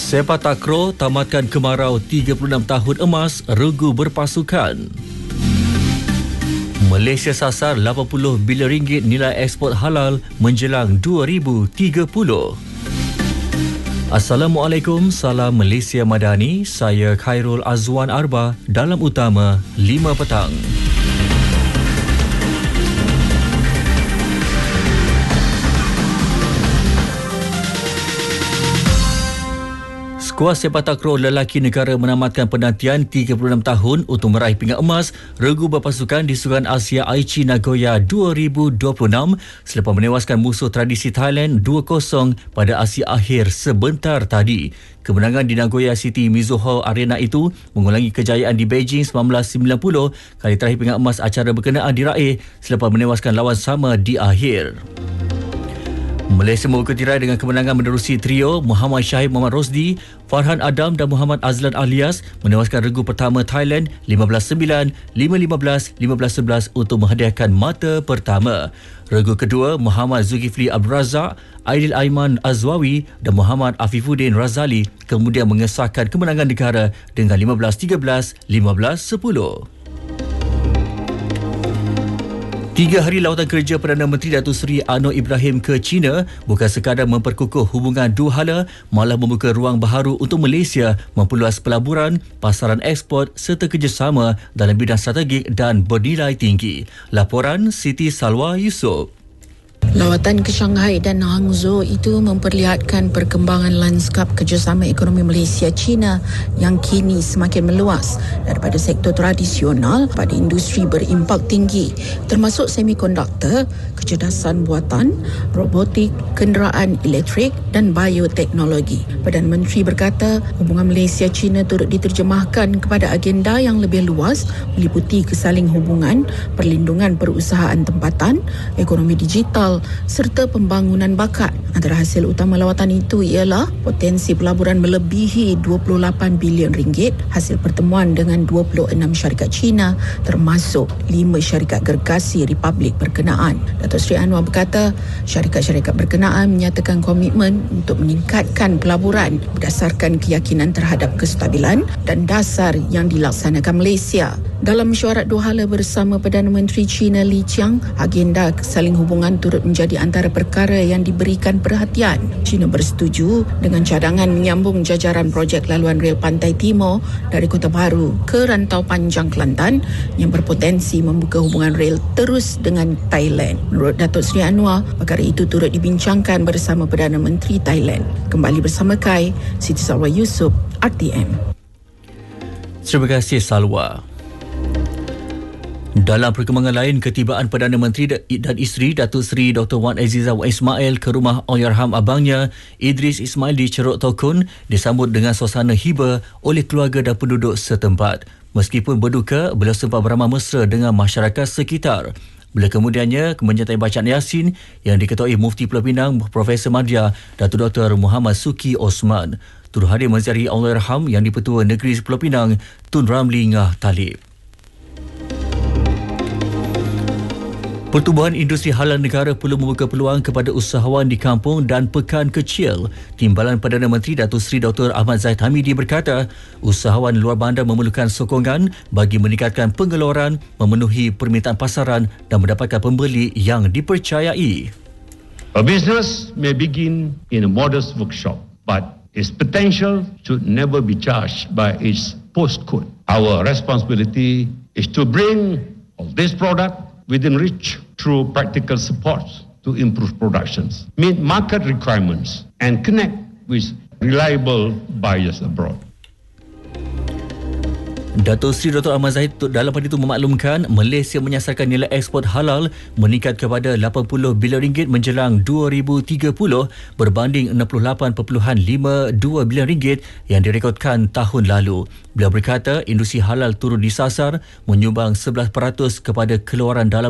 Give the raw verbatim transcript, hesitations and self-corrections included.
Sepak takraw tamatkan kemarau tiga puluh enam tahun emas, regu berpasukan. Malaysia sasar lapan puluh bilion ringgit nilai ekspor halal menjelang dua ribu tiga puluh. Assalamualaikum, salam Malaysia Madani. Saya Khairul Azwan Arba dalam utama lima petang. Skuad sepak takraw lelaki negara menamatkan penantian tiga puluh enam tahun untuk meraih pingat emas regu berpasukan di Sukan Asia Aichi Nagoya dua ribu dua puluh enam selepas menewaskan musuh tradisi Thailand dua kosong pada Asia Akhir sebentar tadi. Kemenangan di Nagoya City Mizuho Arena itu mengulangi kejayaan di Beijing sembilan belas sembilan puluh, kali terakhir pingat emas acara berkenaan diraih selepas menewaskan lawan sama di akhir. Malaysia membuka tirai dengan kemenangan menerusi trio Muhammad Syahid Muhammad Rosdi, Farhan Adam dan Muhammad Azlan Alias menewaskan regu pertama Thailand lima belas sembilan, lima lima belas, lima belas sebelas untuk menghadiahkan mata pertama. Regu kedua Muhammad Zulkifli Abdul Razak, Aidil Aiman Azwawi dan Muhammad Afifuddin Razali kemudian mengesahkan kemenangan negara dengan lima belas tiga belas, lima belas sepuluh. Tiga hari lawatan kerja Perdana Menteri Datuk Seri Anwar Ibrahim ke China bukan sekadar memperkukuh hubungan dua hala, malah membuka ruang baharu untuk Malaysia memperluas pelaburan, pasaran ekspor serta kerjasama dalam bidang strategik dan bernilai tinggi. Laporan Siti Salwa Yusof. Lawatan ke Shanghai dan Hangzhou itu memperlihatkan perkembangan lanskap kerjasama ekonomi Malaysia-China yang kini semakin meluas daripada sektor tradisional pada industri berimpak tinggi termasuk semikonduktor, kecerdasan buatan, robotik, kenderaan elektrik dan bioteknologi. Perdana Menteri berkata hubungan Malaysia-China turut diterjemahkan kepada agenda yang lebih luas meliputi kesaling hubungan, perlindungan perusahaan tempatan, ekonomi digital serta pembangunan bakat. Antara hasil utama lawatan itu ialah potensi pelaburan melebihi dua puluh lapan bilion ringgit, hasil pertemuan dengan dua puluh enam syarikat China termasuk lima syarikat gergasi Republik berkenaan. Datuk Seri Anwar berkata syarikat-syarikat berkenaan menyatakan komitmen untuk meningkatkan pelaburan berdasarkan keyakinan terhadap kestabilan dan dasar yang dilaksanakan Malaysia. Dalam mesyuarat dua hala bersama Perdana Menteri China Li Qiang, agenda saling hubungan turut menjadi antara perkara yang diberikan perhatian. China bersetuju dengan cadangan menyambung jajaran projek laluan rel Pantai Timur dari Kota Baru ke Rantau Panjang Kelantan yang berpotensi membuka hubungan rel terus dengan Thailand. Menurut Datuk Seri Anwar, perkara itu turut dibincangkan bersama Perdana Menteri Thailand. Kembali bersama Kai, Siti Salwa Yusof, R T M. Terima kasih Salwa. Dalam perkembangan lain, ketibaan Perdana Menteri dan isteri Datuk Seri Doktor Wan Azizah Wan Ismail ke rumah Allahyarham abangnya Idris Ismail di Ceruk Tokun disambut dengan suasana hiba oleh keluarga dan penduduk setempat. Meskipun berduka, beliau sempat beramah mesra dengan masyarakat sekitar. Beliau kemudiannya menyertai bacaan Yasin yang diketuai Mufti Pulau Pinang Profesor Madya Datuk Doktor Muhammad Suki Osman. Turut hadir menziarahi Allahyarham yang di-Pertua Negeri Pulau Pinang Tun Ramli Ngah Talib. Pertubuhan industri halal negara perlu membuka peluang kepada usahawan di kampung dan pekan kecil. Timbalan Perdana Menteri Datuk Seri Doktor Ahmad Zahid Hamidi berkata, usahawan luar bandar memerlukan sokongan bagi meningkatkan pengeluaran, memenuhi permintaan pasaran dan mendapatkan pembeli yang dipercayai. A business may begin in a modest workshop, but its potential should never be judged by its postcode. Our responsibility is to bring all this product within reach through practical support to improve productions, meet market requirements and connect with reliable buyers abroad. Datuk Seri Doktor Ahmad Zahid dalam pada itu memaklumkan Malaysia menyasarkan nilai ekspor halal meningkat kepada lapan puluh bilion ringgit menjelang dua ribu tiga puluh berbanding enam puluh lapan perpuluhan lima dua bilion ringgit yang direkodkan tahun lalu. Beliau berkata industri halal turut disasar menyumbang sebelas peratus kepada keluaran dalam